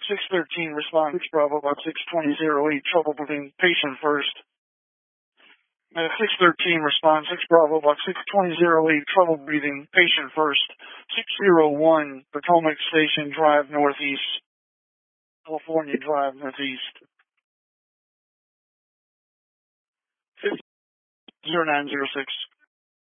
613, respond 6 Bravo Box 62008, trouble breathing, patient first. 613, respond 6 Bravo Box 62008, trouble breathing, patient first. 601, Potomac Station Drive Northeast, California Drive Northeast. 0906.